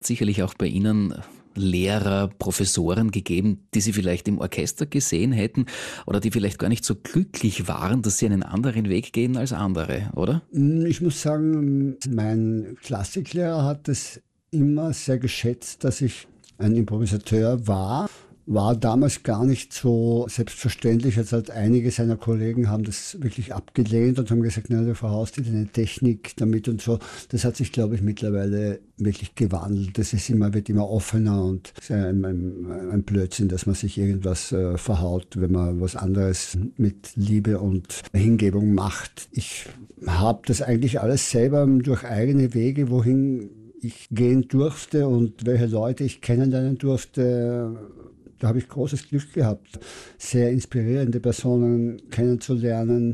sicherlich auch bei Ihnen Lehrer, Professoren gegeben, die Sie vielleicht im Orchester gesehen hätten oder die vielleicht gar nicht so glücklich waren, dass sie einen anderen Weg gehen als andere, oder? Ich muss sagen, mein Klassiklehrer hat es immer sehr geschätzt, dass ich ein Improvisateur war damals gar nicht so selbstverständlich. Also halt einige seiner Kollegen haben das wirklich abgelehnt und haben gesagt, na, du verhaust dir deine Technik damit und so. Das hat sich, glaube ich, mittlerweile wirklich gewandelt. Wird immer offener und es ist ein Blödsinn, dass man sich irgendwas verhaut, wenn man was anderes mit Liebe und Hingebung macht. Ich habe das eigentlich alles selber durch eigene Wege, wohin ich gehen durfte und welche Leute ich kennenlernen durfte. Da habe ich großes Glück gehabt, sehr inspirierende Personen kennenzulernen,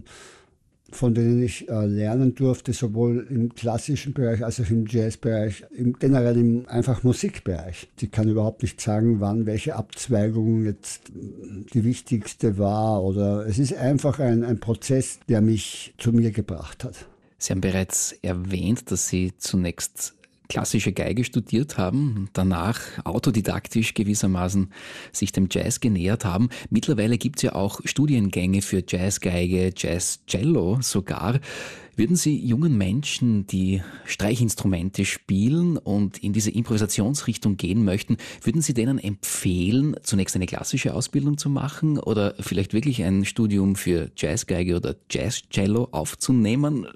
von denen ich lernen durfte, sowohl im klassischen Bereich als auch im Jazzbereich, generell im einfach Musikbereich. Ich kann überhaupt nicht sagen, wann welche Abzweigung jetzt die wichtigste war. Oder es ist einfach ein Prozess, der mich zu mir gebracht hat. Sie haben bereits erwähnt, dass Sie zunächst klassische Geige studiert haben, danach autodidaktisch gewissermaßen sich dem Jazz genähert haben. Mittlerweile gibt es ja auch Studiengänge für Jazzgeige, Jazzcello sogar. Würden Sie jungen Menschen, die Streichinstrumente spielen und in diese Improvisationsrichtung gehen möchten, würden Sie denen empfehlen, zunächst eine klassische Ausbildung zu machen oder vielleicht wirklich ein Studium für Jazzgeige oder Jazzcello aufzunehmen?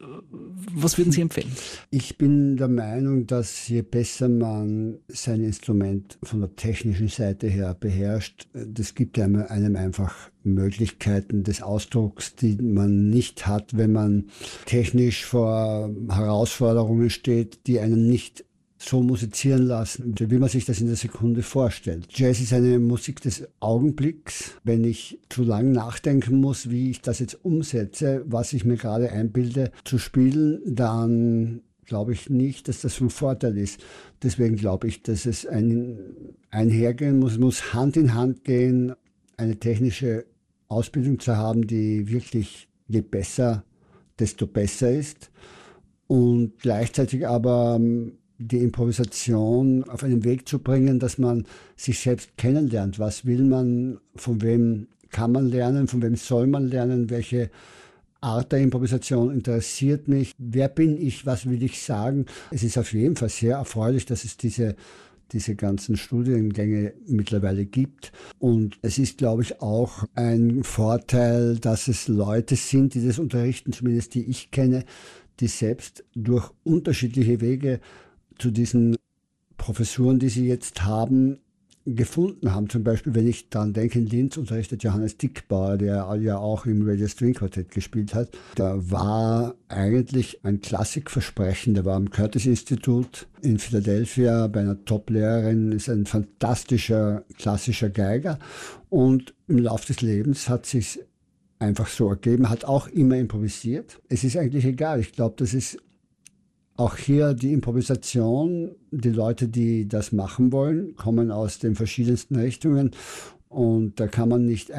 Was würden Sie empfehlen? Ich bin der Meinung, dass je besser man sein Instrument von der technischen Seite her beherrscht, das gibt einem einfach Möglichkeiten des Ausdrucks, die man nicht hat, wenn man technisch vor Herausforderungen steht, die einen nicht so musizieren lassen, wie man sich das in der Sekunde vorstellt. Jazz ist eine Musik des Augenblicks. Wenn ich zu lang nachdenken muss, wie ich das jetzt umsetze, was ich mir gerade einbilde zu spielen, dann glaube ich nicht, dass das von Vorteil ist. Deswegen glaube ich, dass es einhergehen muss Hand in Hand gehen, eine technische Ausbildung zu haben, die wirklich je besser, desto besser ist und gleichzeitig aber die Improvisation auf einen Weg zu bringen, dass man sich selbst kennenlernt. Was will man, von wem kann man lernen, von wem soll man lernen, welche Art der Improvisation interessiert mich, wer bin ich, was will ich sagen. Es ist auf jeden Fall sehr erfreulich, dass es diese ganzen Studiengänge mittlerweile gibt. Und es ist, glaube ich, auch ein Vorteil, dass es Leute sind, die das unterrichten, zumindest die ich kenne, die selbst durch unterschiedliche Wege zu diesen Professuren, die sie jetzt haben, gefunden haben. Zum Beispiel, wenn ich daran denke, in Linz unterrichtet Johannes Dickbauer, der ja auch im Radio String Quartett gespielt hat. Der war eigentlich ein Klassikversprechen. Der war am Curtis Institut in Philadelphia bei einer Top-Lehrerin, ist ein fantastischer klassischer Geiger. Und im Laufe des Lebens hat sich einfach so ergeben, hat auch immer improvisiert. Es ist eigentlich egal. Ich glaube, das ist auch hier die Improvisation, die Leute, die das machen wollen, kommen aus den verschiedensten Richtungen und da kann man nicht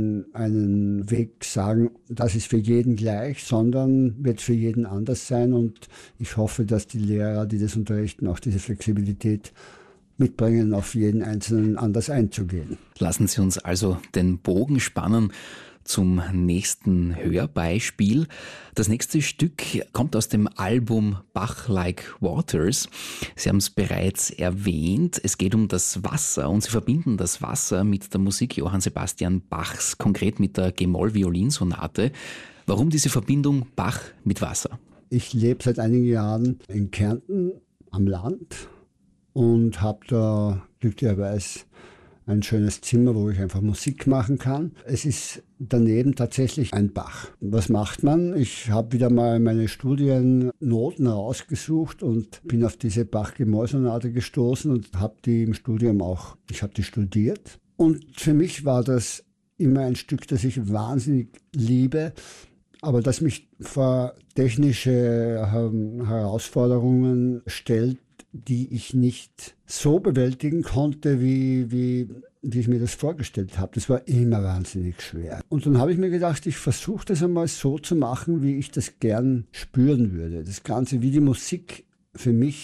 einen Weg sagen, das ist für jeden gleich, sondern wird für jeden anders sein und ich hoffe, dass die Lehrer, die das unterrichten, auch diese Flexibilität mitbringen, auf jeden Einzelnen anders einzugehen. Lassen Sie uns also den Bogen spannen zum nächsten Hörbeispiel. Das nächste Stück kommt aus dem Album Bach Like Waters. Sie haben es bereits erwähnt. Es geht um das Wasser und Sie verbinden das Wasser mit der Musik Johann Sebastian Bachs, konkret mit der G-Moll-Violinsonate. Warum diese Verbindung Bach mit Wasser? Ich lebe seit einigen Jahren in Kärnten am Land und habe da glücklicherweise ein schönes Zimmer, wo ich einfach Musik machen kann. Es ist daneben tatsächlich ein Bach. Was macht man? Ich habe wieder mal meine Studiennoten herausgesucht und bin auf diese Bach-G-Moll-Sonate gestoßen und habe die im Studium auch, ich habe die studiert. Und für mich war das immer ein Stück, das ich wahnsinnig liebe, aber das mich vor technische Herausforderungen stellt, die ich nicht so bewältigen konnte, wie ich mir das vorgestellt habe. Das war immer wahnsinnig schwer. Und dann habe ich mir gedacht, ich versuche das einmal so zu machen, wie ich das gern spüren würde. Das Ganze, wie die Musik für mich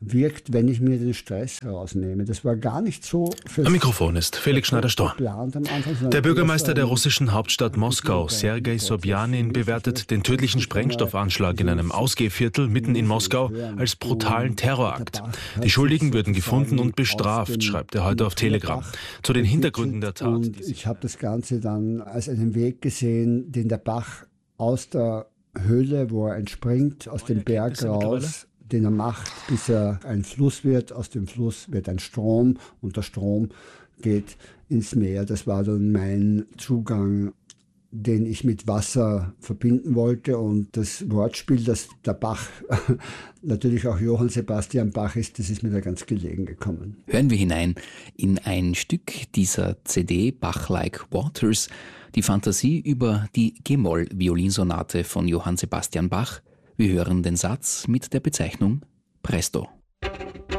wirkt, wenn ich mir den Stress rausnehme. Das war gar nicht so Am Mikrofon ist Felix Schneider-Storr. Der Bürgermeister der russischen Hauptstadt Moskau, Sergei Sobjanin, bewertet den tödlichen Sprengstoffanschlag in einem Ausgehviertel mitten in Moskau als brutalen Terrorakt. Die Schuldigen würden gefunden und bestraft, schreibt er heute auf Telegram. Zu den Hintergründen der Tat. Und ich habe das Ganze dann als einen Weg gesehen, den der Bach aus der Höhle, wo er entspringt, aus dem Berg raus, den er macht, bis er ein Fluss wird. Aus dem Fluss wird ein Strom und der Strom geht ins Meer. Das war dann mein Zugang, den ich mit Wasser verbinden wollte. Und das Wortspiel, dass der Bach natürlich auch Johann Sebastian Bach ist, das ist mir da ganz gelegen gekommen. Hören wir hinein in ein Stück dieser CD Bach-like Waters, die Fantasie über die G-Moll-Violinsonate von Johann Sebastian Bach. Wir hören den Satz mit der Bezeichnung Presto.